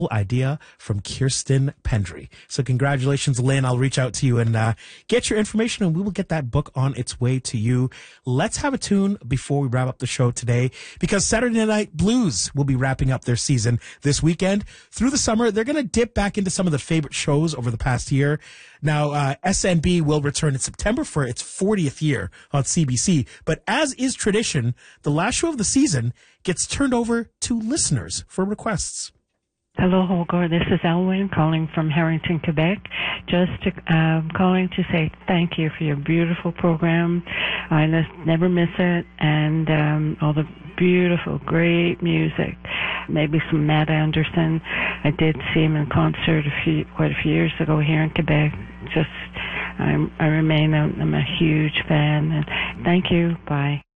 idea from Kirsten Pendry. So congratulations, Lynn. I'll reach out to you and get your information, and we will get that book on its way to you. Let's have a tune before we wrap up the show today, because Saturday Night Blues will be wrapping up their season this weekend. Through the summer, they're going to dip back into some of the favorite shows over the past year. Now, SNB will return in September for its 40th year on CBC. But as is tradition, the last show of the season gets turned over to listeners for requests. Hello, Holger. This is Elwyn calling from Harrington, Quebec. Just calling to say thank you for your beautiful program. I never miss it, and all the beautiful, great music. Maybe some Matt Anderson. I did see him in concert quite a few years ago here in Quebec. I'm a huge fan, and thank you. Bye.